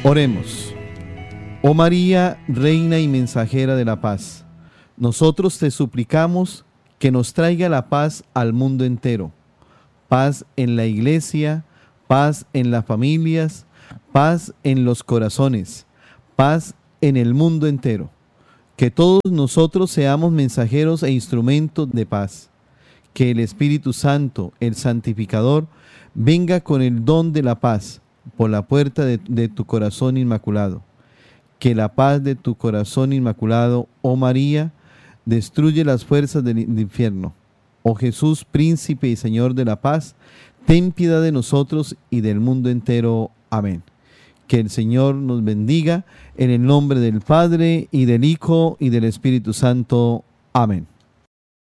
Oremos. Oh María, Reina y Mensajera de la Paz, nosotros te suplicamos que nos traiga la paz al mundo entero. Paz en la Iglesia, paz en las familias, paz en los corazones, paz en el mundo entero. Que todos nosotros seamos mensajeros e instrumentos de paz. Que el Espíritu Santo, el Santificador, venga con el don de la paz por la puerta de tu corazón inmaculado. Que la paz de tu corazón inmaculado, oh María, destruye las fuerzas del infierno. Oh Jesús, Príncipe y Señor de la paz, ten piedad de nosotros y del mundo entero. Amén. Que el Señor nos bendiga en el nombre del Padre, y del Hijo, y del Espíritu Santo. Amén.